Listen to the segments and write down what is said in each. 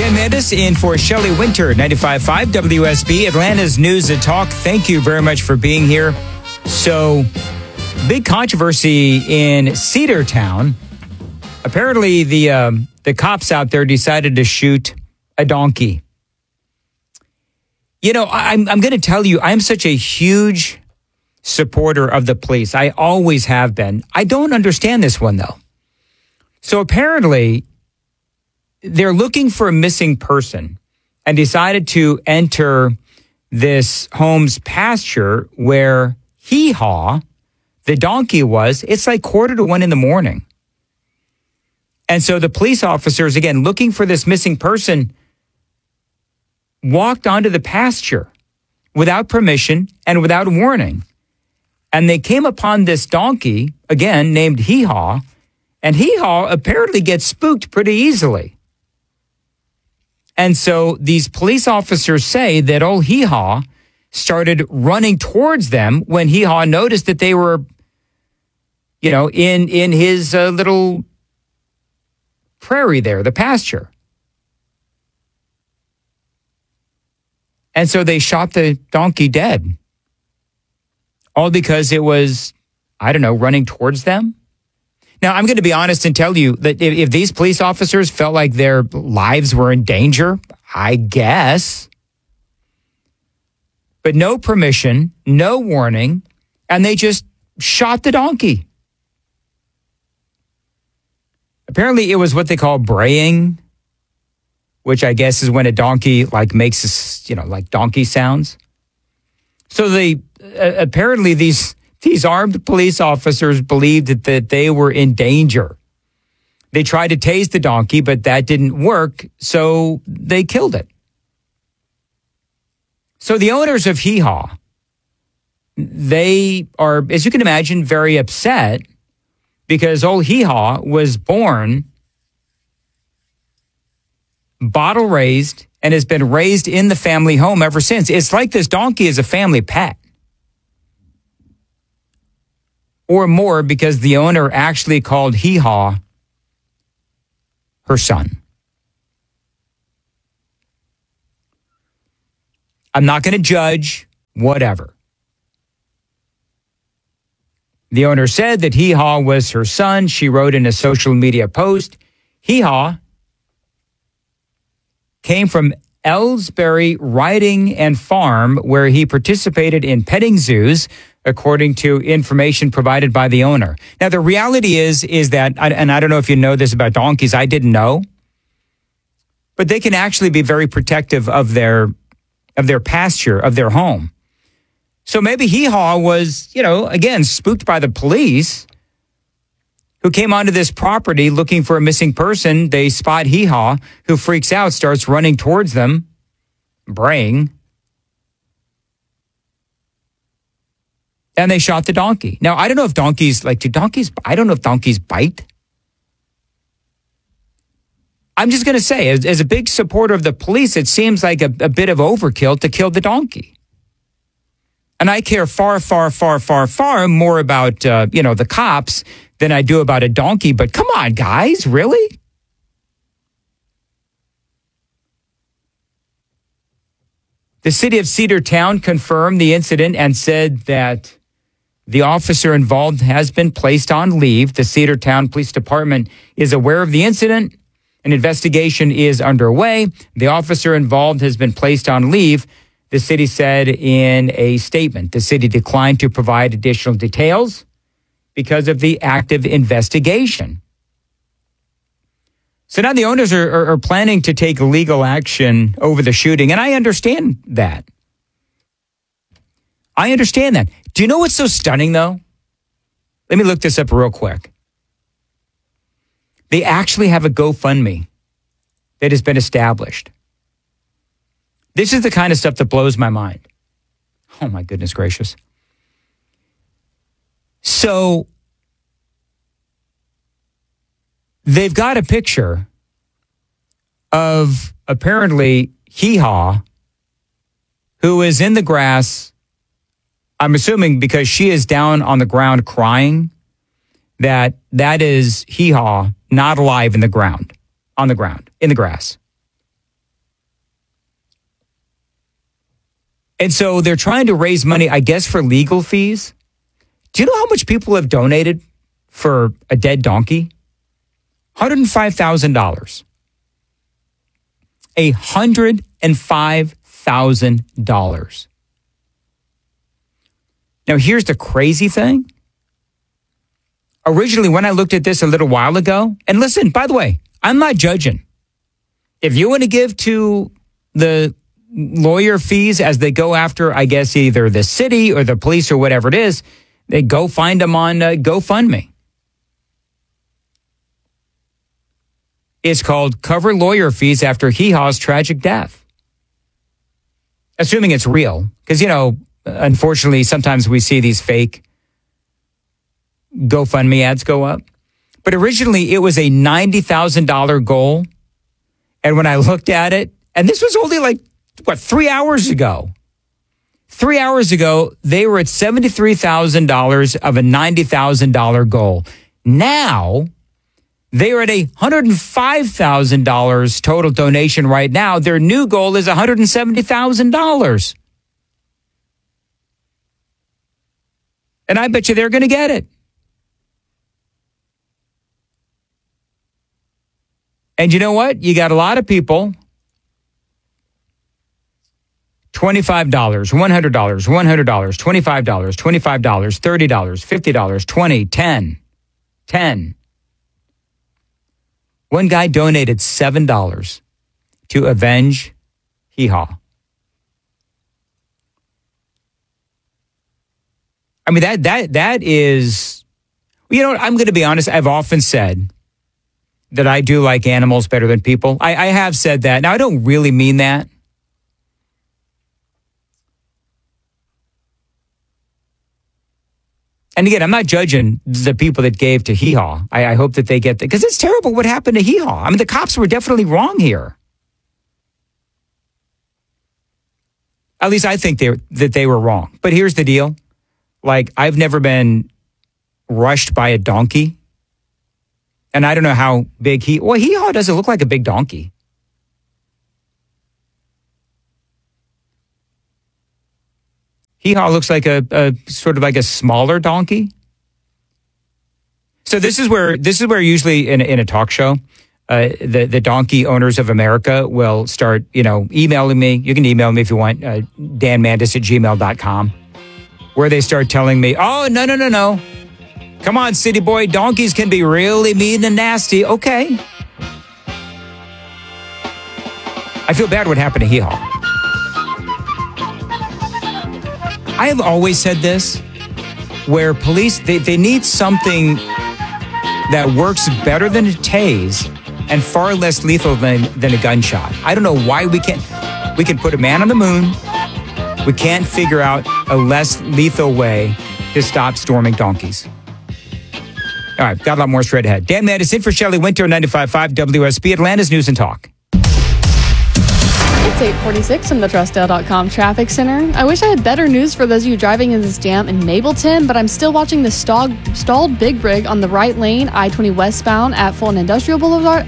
Ryan Mandis in for Shelley Winter, 95.5 WSB, Atlanta's News and Talk. Thank you very much for being here. So, big controversy in Cedartown. Apparently, the cops out there decided to shoot a donkey. You know, I'm going to tell you, I'm such a huge supporter of the police. I always have been. I don't understand this one, though. So apparently, they're looking for a missing person and decided to enter this home's pasture where Hee Haw, the donkey, was. It's like 1:45 in the morning. And so the police officers, again, looking for this missing person, walked onto the pasture without permission and without warning. And they came upon this donkey, again, named Hee Haw, and Hee Haw apparently gets spooked pretty easily. And so these police officers say that old Hee Haw started running towards them when Hee Haw noticed that they were, you know, in his little prairie there, the pasture. And so they shot the donkey dead. All because it was, I don't know, running towards them. Now, I'm going to be honest and tell you that if these police officers felt like their lives were in danger, I guess. But no permission, no warning, and they just shot the donkey. Apparently, it was what they call braying, which I guess is when a donkey like makes, you know, like donkey sounds. So they apparently these armed police officers believed that they were in danger. They tried to tase the donkey, but that didn't work, so they killed it. So the owners of Hee Haw, they are, as you can imagine, very upset because old Hee Haw was born bottle raised and has been raised in the family home ever since. It's like this donkey is a family pet. Or more, because the owner actually called Hee Haw her son. I'm not going to judge, whatever. The owner said that Hee Haw was her son. She wrote in a social media post, Hee Haw came from Ellsbury Riding and Farm, where he participated in petting zoos, according to information provided by the owner. Now, the reality is that, and I don't know if you know this about donkeys, I didn't know, but they can actually be very protective of their pasture, of their home. So maybe Hee Haw was, you know, again, spooked by the police who came onto this property looking for a missing person. They spot Hee Haw, who freaks out, starts running towards them, braying. And they shot the donkey. Now, I don't know if donkeys, I don't know if donkeys bite. I'm just going to say, as a big supporter of the police, it seems like a bit of overkill to kill the donkey. And I care far, far, far, far, far more about, the cops than I do about a donkey. But come on, guys, really? The city of Cedartown confirmed the incident and said that the officer involved has been placed on leave. The Cedartown Police Department is aware of the incident. An investigation is underway. The officer involved has been placed on leave, the city said in a statement. The city declined to provide additional details because of the active investigation. So now the owners are planning to take legal action over the shooting, and I understand that. I understand that. Do you know what's so stunning, though? Let me look this up real quick. They actually have a GoFundMe that has been established. This is the kind of stuff that blows my mind. Oh, my goodness gracious. So they've got a picture of apparently Hee Haw, who is in the grass. I'm assuming because she is down on the ground crying, that is Hee Haw not alive in the ground, on the ground, in the grass. And so they're trying to raise money, I guess, for legal fees. Do you know how much people have donated for a dead donkey? $105,000. $105,000. Now, here's the crazy thing. Originally, when I looked at this a little while ago, and listen, by the way, I'm not judging. If you want to give to the lawyer fees as they go after, I guess, either the city or the police or whatever it is, they go find them on GoFundMe. It's called Cover Lawyer Fees After Hee Haw's Tragic Death. Assuming it's real. Because, unfortunately, sometimes we see these fake GoFundMe ads go up. But originally, it was a $90,000 goal. And when I looked at it, and this was only 3 hours ago? 3 hours ago, they were at $73,000 of a $90,000 goal. Now, they are at $105,000 total donation right now. Their new goal is $170,000. And I bet you they're going to get it. And you know what? You got a lot of people. $25, $100, $100, $25, $25, $30, $50, $20, $10. One guy donated $7 to avenge Hee Haw. I mean, that is, I'm going to be honest. I've often said that I do like animals better than people. I have said that. Now, I don't really mean that. And again, I'm not judging the people that gave to Hee Haw. I hope that they get that. Because it's terrible what happened to Hee Haw. I mean, the cops were definitely wrong here. At least I think that they were wrong. But here's the deal. I've never been rushed by a donkey. And I don't know how big Hee Haw doesn't look like a big donkey. Hee Haw looks like a sort of like a smaller donkey. So this is where usually in a talk show, the donkey owners of America will start, emailing me. You can email me if you want, danmandis@gmail.com, where they start telling me, oh, no. Come on, city boy, donkeys can be really mean and nasty. Okay. I feel bad what happened to Hee Haw. I have always said this, where police, they need something that works better than a tase and far less lethal than a gunshot. I don't know why we can put a man on the moon. We can't figure out a less lethal way to stop storming donkeys. All right, got a lot more straight ahead. Dan Mandis in for Shelley Winter, 95.5 WSB, Atlanta's News and Talk. It's 8:46 in the Trustdale.com traffic center. I wish I had better news for those of you driving in this jam in Mableton, but I'm still watching the stalled big rig on the right lane, I-20 westbound at Fulton Industrial Boulevard,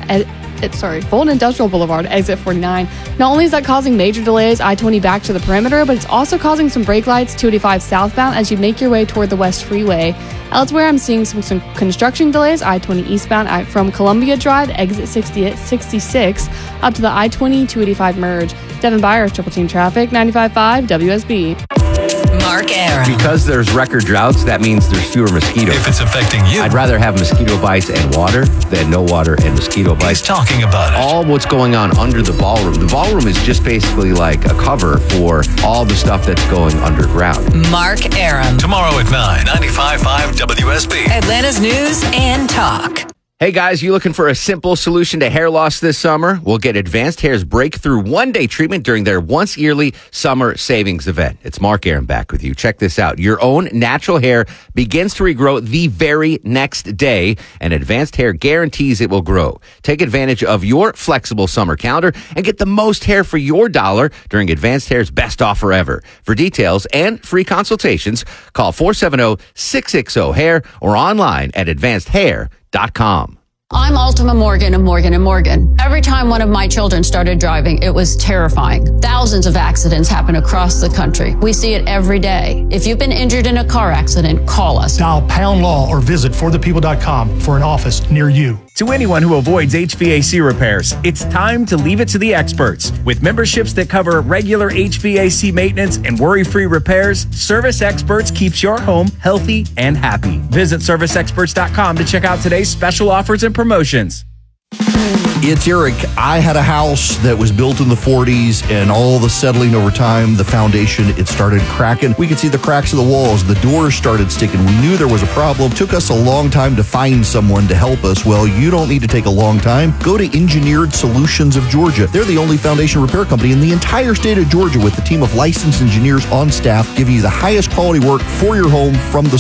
exit 49. Not only is that causing major delays, I-20 back to the perimeter, but it's also causing some brake lights, 285 southbound as you make your way toward the West Freeway. Elsewhere, I'm seeing some construction delays, I-20 eastbound from Columbia Drive, exit 66, up to the I-20 285 merge. Devin Byers, Triple Team Traffic, 95.5 WSB. Mark Arum. Because there's record droughts, that means there's fewer mosquitoes. If it's affecting you, I'd rather have mosquito bites and water than no water and mosquito bites. He's talking about it. All what's going on under the ballroom. The ballroom is just basically like a cover for all the stuff that's going underground. Mark Arum. Tomorrow at 9, 95.5 WSB. Atlanta's News and Talk. Hey guys, you looking for a simple solution to hair loss this summer? We'll get Advanced Hair's breakthrough one-day treatment during their once-yearly summer savings event. It's Mark Arum back with you. Check this out. Your own natural hair begins to regrow the very next day, and Advanced Hair guarantees it will grow. Take advantage of your flexible summer calendar and get the most hair for your dollar during Advanced Hair's best offer ever. For details and free consultations, call 470-660-HAIR or online at advancedhair.com. I'm Ultima Morgan of Morgan & Morgan. Every time one of my children started driving, it was terrifying. Thousands of accidents happen across the country. We see it every day. If you've been injured in a car accident, call us. Dial pound law or visit forthepeople.com for an office near you. To anyone who avoids HVAC repairs, it's time to leave it to the experts. With memberships that cover regular HVAC maintenance and worry-free repairs, Service Experts keeps your home healthy and happy. Visit serviceexperts.com to check out today's special offers and promotions. It's Eric. I had a house that was built in the 40s, and all the settling over time, the foundation, it started cracking. We could see the cracks of the walls. The doors started sticking. We knew there was a problem. Took us a long time to find someone to help us. Well, you don't need to take a long time. Go to Engineered Solutions of Georgia. They're the only foundation repair company in the entire state of Georgia with a team of licensed engineers on staff giving you the highest quality work for your home from the